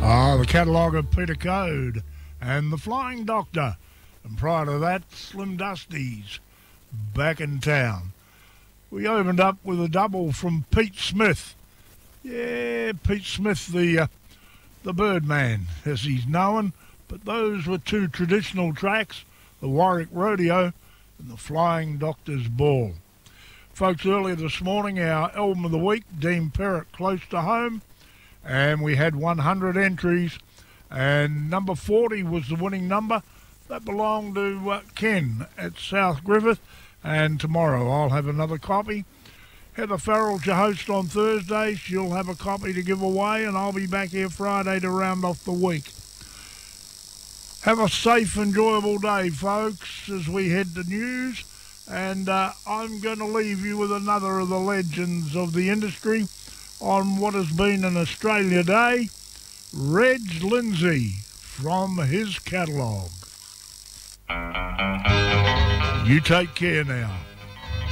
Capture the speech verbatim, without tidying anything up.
Ah, the catalogue of Peter Code and the Flying Doctor. And prior to that, Slim Dusty's Back in Town. We opened up with a double from Pete Smith. Yeah, Pete Smith, the uh, the Birdman, as he's known. But those were two traditional tracks, the Warwick Rodeo and the Flying Doctor's Ball. Folks, earlier this morning, our album of the week, Dean Perrott, Close to Home. And we had one hundred entries, and number forty was the winning number. That belonged to uh, Ken at South Griffith, and tomorrow I'll have another copy. Heather Farrell's your host on Thursday. She'll have a copy to give away, and I'll be back here Friday to round off the week. Have a safe, enjoyable day, folks, as we head to news. And uh, I'm going to leave you with another of the legends of the industry on what has been an Australia Day, Reg Lindsay from his catalogue. You take care now.